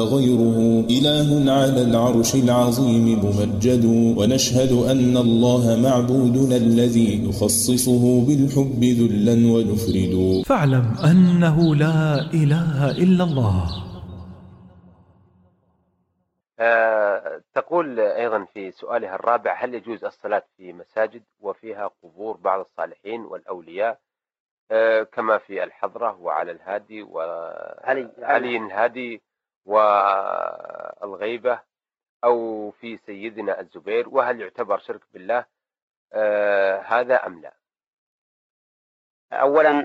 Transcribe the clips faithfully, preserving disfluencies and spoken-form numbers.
غيره إله على العرش العظيم ممجد، ونشهد أن الله معبودنا الذي نخصصه بالحب ذلا ونفرد. فاعلم أنه لا إله إلا الله. أه تقول أيضا في سؤالها الرابع: هل يجوز الصلاة في مساجد وفيها قبور بعض الصالحين والأولياء أه كما في الحضرة وعلى الهادي وعلي الهادي والغيبة أو في سيدنا الزبير، وهل يعتبر شرك بالله أه هذا أم لا؟ أولا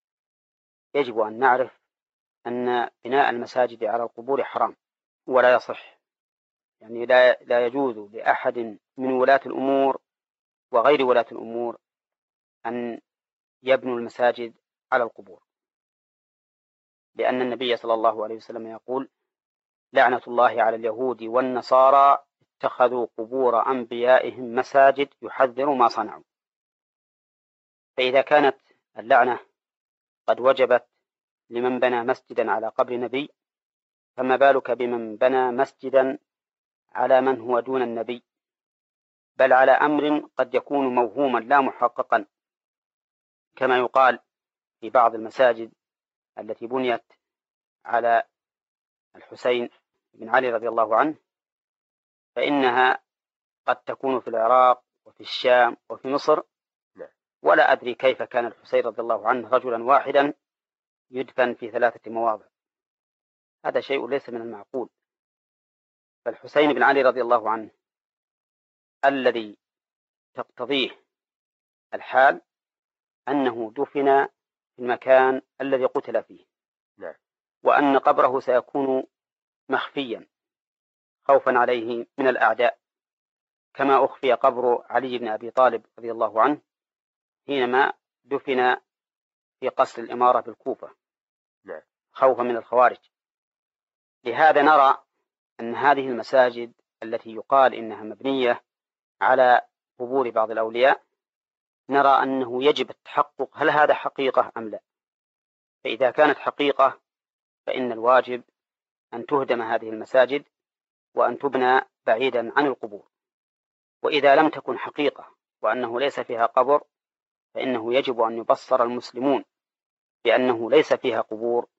يجب أن نعرف أن بناء المساجد على القبور حرام ولا يصح، يعني لا لا يجوز لأحد من ولاة الأمور وغير ولاة الأمور أن يبنوا المساجد على القبور، لأن النبي صلى الله عليه وسلم يقول: لعنة الله على اليهود والنصارى اتخذوا قبور أنبيائهم مساجد يحذر ما صنعوا. فإذا كانت اللعنة قد وجبت لمن بنى مسجدا على قبر نبي، فما بالك بمن بنى مسجدا على من هو دون النبي، بل على أمر قد يكون موهوما لا محققا، كما يقال في بعض المساجد التي بنيت على الحسين بن علي رضي الله عنه، فإنها قد تكون في العراق وفي الشام وفي مصر، ولا أدري كيف كان الحسين رضي الله عنه رجلا واحدا يدفن في ثلاثة مواضع. هذا شيء ليس من المعقول. فالحسين بن علي رضي الله عنه الذي تقتضيه الحال أنه دفن في المكان الذي قتل فيه، وأن قبره سيكون مخفيا خوفا عليه من الأعداء، كما أخفي قبر علي بن أبي طالب رضي الله عنه حينما دفن في قصر الإمارة بالكوفة خوفا من الخوارج. لهذا نرى أن هذه المساجد التي يقال إنها مبنية على قبور بعض الأولياء، نرى أنه يجب التحقق هل هذا حقيقة أم لا. فإذا كانت حقيقة فإن الواجب أن تهدم هذه المساجد وأن تبنى بعيدا عن القبور. وإذا لم تكن حقيقة وأنه ليس فيها قبر، فإنه يجب أن يبصر المسلمون بأنه ليس فيها قبور